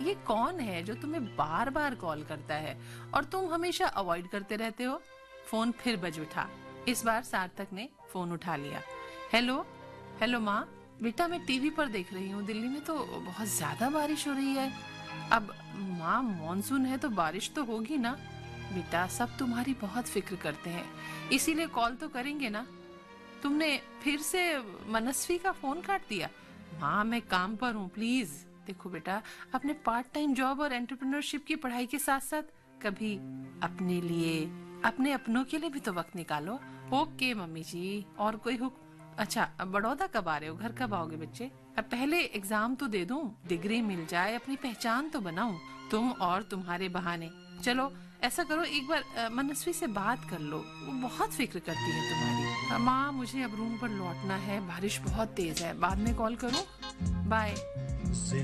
ये कौन है जो तुम्हें बार बार कॉल करता है और तुम हमेशा अवॉइड करते रहते हो? फोन फिर बज उठा। इस बार सार्थक ने फोन उठा लिया। हेलो हेलो माँ, बेटा मैं टीवी पर देख रही हूँ, दिल्ली में तो बहुत ज्यादा बारिश हो रही है। अब माँ, मॉनसून है तो बारिश तो होगी ना। बेटा सब तुम्हारी बहुत फिक्र करते हैं, इसीलिए कॉल तो करेंगे ना। तुमने फिर से मनस्वी का फोन काट दिया। माँ मैं काम पर हूँ, प्लीज। देखो बेटा, अपने पार्ट टाइम जॉब और एंटरप्रेन्योरशिप की पढ़ाई के साथ साथ कभी अपने लिए, अपने अपनों के लिए भी तो वक्त निकालो। ओके मम्मी जी, और कोई हुक्म? अच्छा, अब बड़ौदा कब आ रहे हो? घर कब आओगे बच्चे? अब पहले एग्जाम तो दे दूं, डिग्री मिल जाए, अपनी पहचान तो बनाऊं। तुम और तुम्हारे बहाने। चलो ऐसा करो, एक बार मनस्वी से बात कर लो, वो बहुत फिक्र करती है तुम्हारी। माँ मुझे अब रूम पर लौटना है, बारिश बहुत तेज है, बाद में कॉल करूं? बाय।